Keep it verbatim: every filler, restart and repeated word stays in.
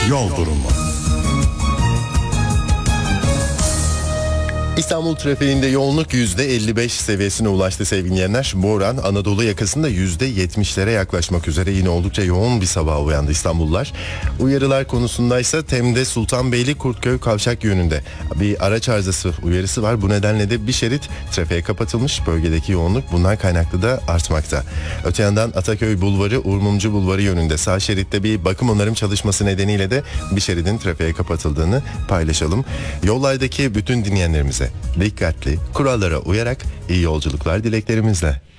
Yol durumu. İstanbul trafiğinde yoğunluk yüzde elli beş seviyesine ulaştı sevgili dinleyenler. Bu oran Anadolu yakasında yüzde yetmişlere yaklaşmak üzere, yine oldukça yoğun bir sabaha uyandı İstanbullular. Uyarılar konusundaysa Tem'de Sultanbeyli Kurtköy kavşak yönünde bir araç arızası uyarısı var. Bu nedenle de bir şerit trafiğe kapatılmış. Bölgedeki yoğunluk bundan kaynaklı da artmakta. Öte yandan Ataköy Bulvarı Uğur Mumcu Bulvarı yönünde sağ şeritte bir bakım onarım çalışması nedeniyle de bir şeridin trafiğe kapatıldığını paylaşalım. Yollardaki bütün dinleyenlerimize dikkatli, kurallara uyarak iyi yolculuklar dileklerimizle.